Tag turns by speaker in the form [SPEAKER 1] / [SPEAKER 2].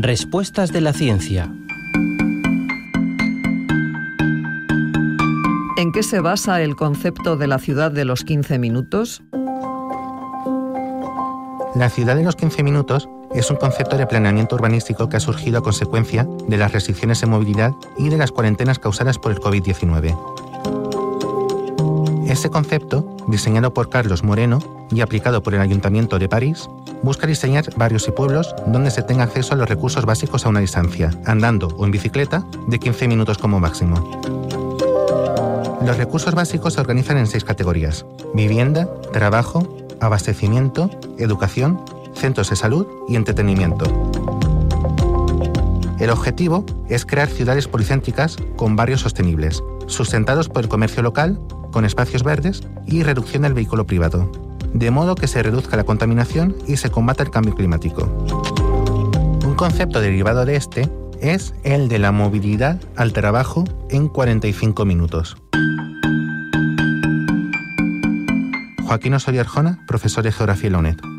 [SPEAKER 1] Respuestas de la ciencia.
[SPEAKER 2] ¿En qué se basa el concepto de la ciudad de los 15 minutos?
[SPEAKER 3] La ciudad de los 15 minutos es un concepto de planeamiento urbanístico que ha surgido a consecuencia de las restricciones en movilidad y de las cuarentenas causadas por el COVID-19. Este concepto, diseñado por Carlos Moreno y aplicado por el Ayuntamiento de París, busca diseñar barrios y pueblos donde se tenga acceso a los recursos básicos a una distancia, andando o en bicicleta, de 15 minutos como máximo. Los recursos básicos se organizan en 6 categorías: vivienda, trabajo, abastecimiento, educación, centros de salud y entretenimiento. El objetivo es crear ciudades policéntricas con barrios sostenibles, sustentados por el comercio local, con espacios verdes y reducción del vehículo privado, de modo que se reduzca la contaminación y se combata el cambio climático. Un concepto derivado de este es el de la movilidad al trabajo en 45 minutos. Joaquín Osorio Arjona, profesor de Geografía en la UNED.